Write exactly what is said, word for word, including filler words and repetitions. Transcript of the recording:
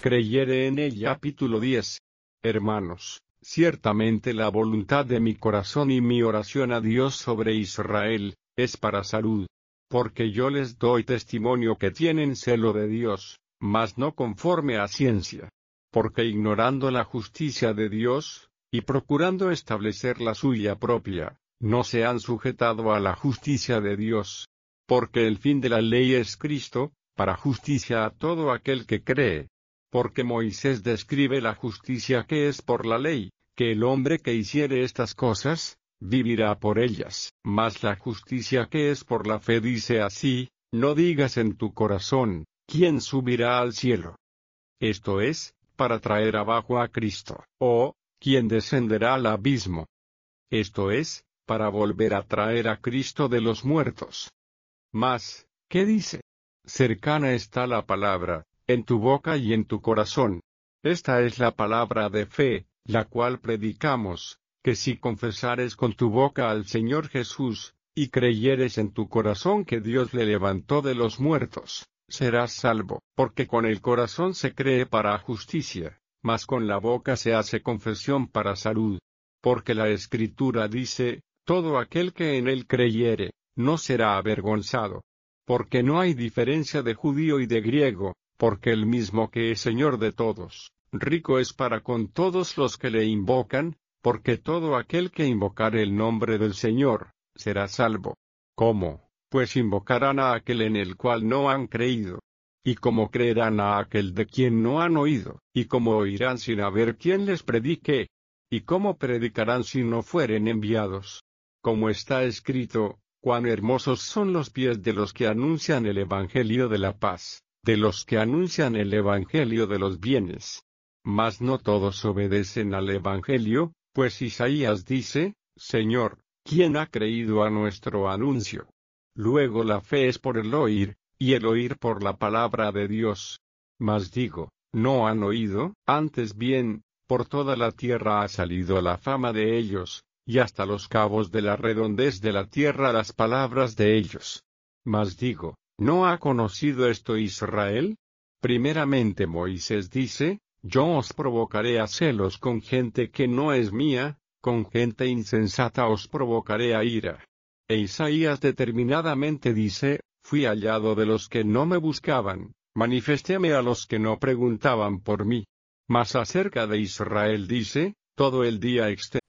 creyere en ella. Capítulo diez. Hermanos, ciertamente la voluntad de mi corazón y mi oración a Dios sobre Israel, es para salud. Porque yo les doy testimonio que tienen celo de Dios, mas no conforme a ciencia. Porque ignorando la justicia de Dios, y procurando establecer la suya propia, no se han sujetado a la justicia de Dios. Porque el fin de la ley es Cristo, para justicia a todo aquel que cree. Porque Moisés describe la justicia que es por la ley, que el hombre que hiciere estas cosas, vivirá por ellas. Mas la justicia que es por la fe dice así: no digas en tu corazón, ¿quién subirá al cielo? Esto es, para traer abajo a Cristo, o, ¿quién descenderá al abismo? Esto es, para volver a traer a Cristo de los muertos. Mas, ¿qué dice? Cercana está la palabra, en tu boca y en tu corazón. Esta es la palabra de fe, la cual predicamos, que si confesares con tu boca al Señor Jesús, y creyeres en tu corazón que Dios le levantó de los muertos, serás salvo. Porque con el corazón se cree para justicia, mas con la boca se hace confesión para salud. Porque la Escritura dice: todo aquel que en él creyere, no será avergonzado. Porque no hay diferencia de judío y de griego, porque el mismo que es Señor de todos, rico es para con todos los que le invocan, porque todo aquel que invocare el nombre del Señor, será salvo. ¿Cómo? Pues invocarán a aquel en el cual no han creído. ¿Y cómo creerán a aquel de quien no han oído? ¿Y cómo oirán sin haber quien les predique? ¿Y cómo predicarán si no fueren enviados? Como está escrito: cuán hermosos son los pies de los que anuncian el evangelio de la paz, de los que anuncian el evangelio de los bienes. Mas no todos obedecen al evangelio, pues Isaías dice: Señor, ¿quién ha creído a nuestro anuncio? Luego la fe es por el oír, y el oír por la palabra de Dios. Mas digo, ¿no han oído? Antes bien, por toda la tierra ha salido la fama de ellos, y hasta los cabos de la redondez de la tierra las palabras de ellos. Mas digo, ¿no ha conocido esto Israel? Primeramente Moisés dice: yo os provocaré a celos con gente que no es mía, con gente insensata os provocaré a ira. E Isaías determinadamente dice: fui hallado de los que no me buscaban, manifestéme a los que no preguntaban por mí. Mas acerca de Israel dice: todo el día extendido